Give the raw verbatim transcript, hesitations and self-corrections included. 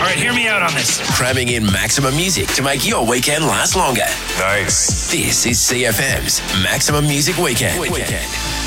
All right, hear me out on this. Cramming in maximum music to make your weekend last longer. Nice. This is C F M's Maximum Music Weekend. Weekend.